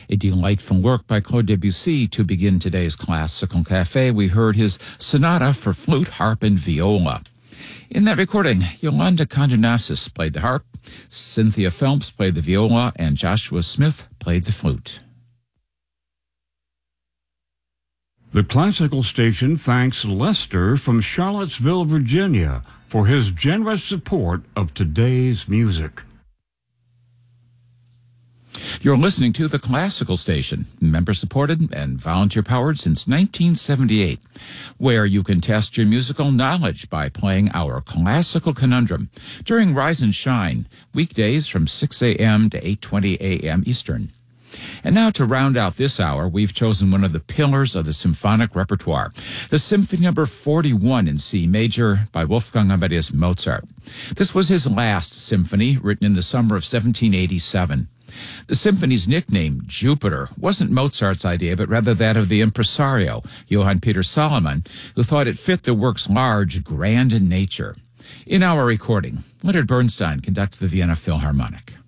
A delightful work by Claude Debussy to begin today's Classical Cafe. We heard his sonata for flute, harp, and viola. In that recording, Yolanda Condonasis played the harp, Cynthia Phelps played the viola, and Joshua Smith played the flute. The Classical Station thanks Lester from Charlottesville, Virginia, for his generous support of today's music. You're listening to the Classical Station, member-supported and volunteer-powered since 1978, where you can test your musical knowledge by playing our Classical Conundrum during Rise and Shine, weekdays from 6 a.m. to 8:20 a.m. Eastern. And now to round out this hour, we've chosen one of the pillars of the symphonic repertoire, the Symphony No. 41 in C major by Wolfgang Amadeus Mozart. This was his last symphony, written in the summer of 1787. The symphony's nickname, Jupiter, wasn't Mozart's idea, but rather that of the impresario, Johann Peter Salomon, who thought it fit the work's large, grand nature. In our recording, Leonard Bernstein conducts the Vienna Philharmonic.